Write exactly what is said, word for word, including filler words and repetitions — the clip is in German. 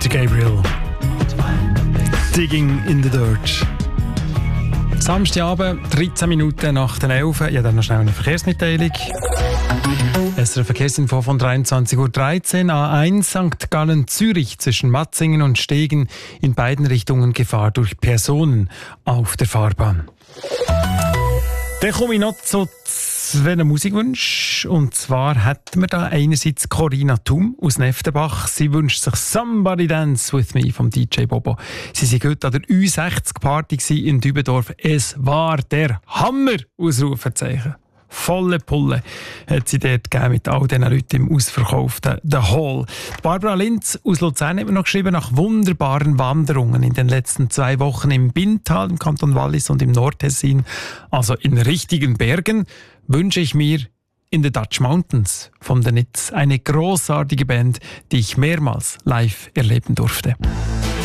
Mister Gabriel. Digging in the Dirt. Samstagabend, dreizehn Minuten nach den elf. Ja, dann noch schnell eine Verkehrsmitteilung. Es ist eine Verkehrsinfo von dreiundzwanzig Uhr dreizehn. A eins Sankt Gallen Zürich zwischen Matzingen und Stegen in beiden Richtungen Gefahr durch Personen auf der Fahrbahn. Dann komme ich noch zu zwei Musikwünschen. Und zwar hätten wir da einerseits Corinna Thum aus Neftenbach. Sie wünscht sich «Somebody Dance With Me» vom D J Bobo. Sie waren heute an der Ü sechzig Party in Dübendorf. Es war der Hammer! Ausrufezeichen. Volle Pulle hat sie dort gegeben mit all diesen Leuten im ausverkauften The Hall. Barbara Linz aus Luzern hat mir noch geschrieben, nach wunderbaren Wanderungen in den letzten zwei Wochen im Bintal, im Kanton Wallis und im Nordtessin, also in richtigen Bergen, wünsche ich mir In the Dutch Mountains von The Nits, eine grossartige Band, die ich mehrmals live erleben durfte.